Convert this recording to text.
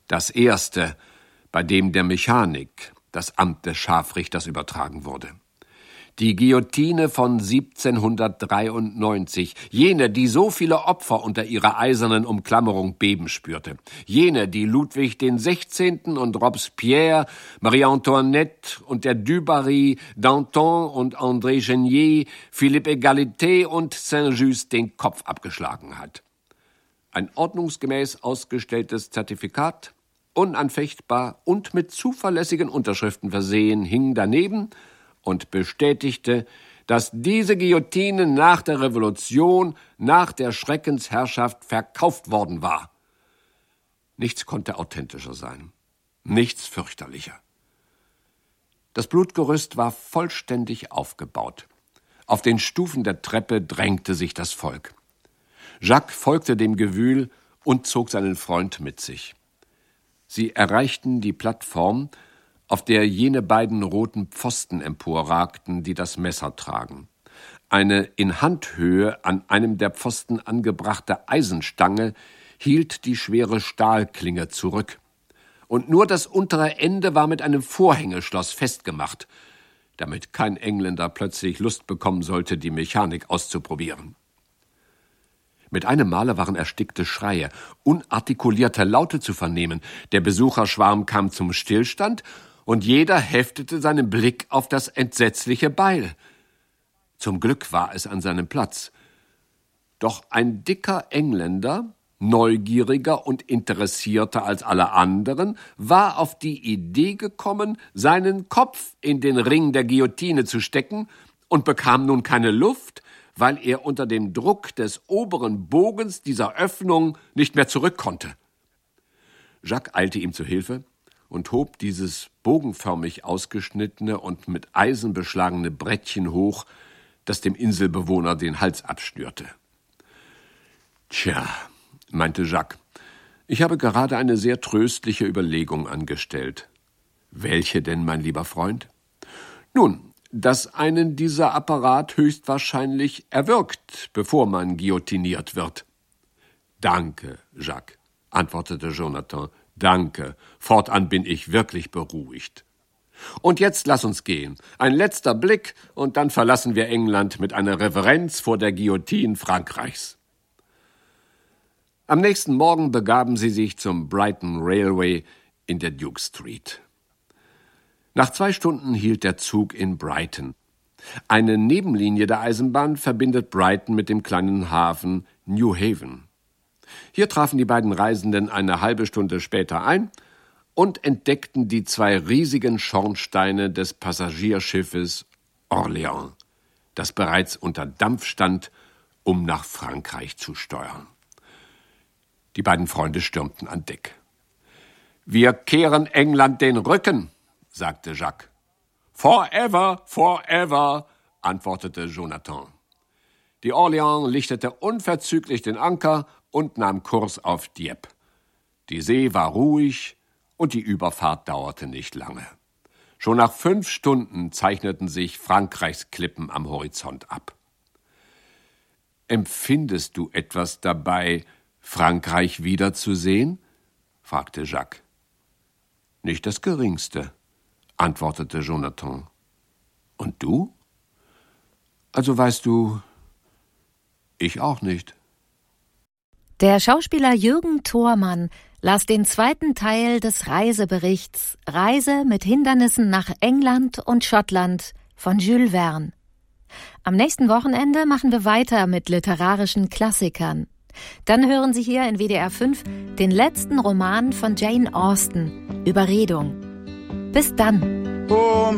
Das erste, bei dem der Mechanik das Amt des Scharfrichters übertragen wurde. Die Guillotine von 1793, jene, die so viele Opfer unter ihrer eisernen Umklammerung beben spürte, jene, die Ludwig XVI. Und Robespierre, Marie-Antoinette und der Dubarry, Danton und André Chenier, Philippe Egalité und Saint-Just den Kopf abgeschlagen hat. Ein ordnungsgemäß ausgestelltes Zertifikat, unanfechtbar und mit zuverlässigen Unterschriften versehen, hing daneben und bestätigte, dass diese Guillotine nach der Revolution, nach der Schreckensherrschaft verkauft worden war. Nichts konnte authentischer sein, nichts fürchterlicher. Das Blutgerüst war vollständig aufgebaut. Auf den Stufen der Treppe drängte sich das Volk. Jacques folgte dem Gewühl und zog seinen Freund mit sich. Sie erreichten die Plattform, auf der jene beiden roten Pfosten emporragten, die das Messer tragen. Eine in Handhöhe an einem der Pfosten angebrachte Eisenstange hielt die schwere Stahlklinge zurück. Und nur das untere Ende war mit einem Vorhängeschloss festgemacht, damit kein Engländer plötzlich Lust bekommen sollte, die Mechanik auszuprobieren. Mit einem Male waren erstickte Schreie, unartikulierte Laute zu vernehmen. Der Besucherschwarm kam zum Stillstand und jeder heftete seinen Blick auf das entsetzliche Beil. Zum Glück war es an seinem Platz. Doch ein dicker Engländer, neugieriger und interessierter als alle anderen, war auf die Idee gekommen, seinen Kopf in den Ring der Guillotine zu stecken und bekam nun keine Luft, weil er unter dem Druck des oberen Bogens dieser Öffnung nicht mehr zurück konnte. Jacques eilte ihm zu Hilfe und hob dieses bogenförmig ausgeschnittene und mit Eisen beschlagene Brettchen hoch, das dem Inselbewohner den Hals abschnürte. »Tja«, meinte Jacques, »ich habe gerade eine sehr tröstliche Überlegung angestellt.« »Welche denn, mein lieber Freund?« »Nun, dass einen dieser Apparat höchstwahrscheinlich erwürgt, bevor man guillotiniert wird.« »Danke, Jacques«, antwortete Jonathan, »danke, fortan bin ich wirklich beruhigt. Und jetzt lass uns gehen. Ein letzter Blick und dann verlassen wir England mit einer Reverenz vor der Guillotine Frankreichs.« Am nächsten Morgen begaben sie sich zum Brighton Railway in der Duke Street. Nach 2 Stunden hielt der Zug in Brighton. Eine Nebenlinie der Eisenbahn verbindet Brighton mit dem kleinen Hafen New Haven. Hier trafen die beiden Reisenden eine halbe Stunde später ein und entdeckten die 2 riesigen Schornsteine des Passagierschiffes Orléans, das bereits unter Dampf stand, um nach Frankreich zu steuern. Die beiden Freunde stürmten an Deck. »Wir kehren England den Rücken«, sagte Jacques. »Forever, forever«, antwortete Jonathan. Die Orléans lichtete unverzüglich den Anker und nahm Kurs auf Dieppe. Die See war ruhig und die Überfahrt dauerte nicht lange. Schon nach 5 Stunden zeichneten sich Frankreichs Klippen am Horizont ab. »Empfindest du etwas dabei, Frankreich wiederzusehen?« fragte Jacques. »Nicht das Geringste«, antwortete Jonathan. »Und du?« »Also weißt du, ich auch nicht.« Der Schauspieler Jürgen Thormann las den 2. Teil des Reiseberichts »Reise mit Hindernissen nach England und Schottland« von Jules Verne. Am nächsten Wochenende machen wir weiter mit literarischen Klassikern. Dann hören Sie hier in WDR 5 den letzten Roman von Jane Austen, »Überredung«. Bis dann. Oh,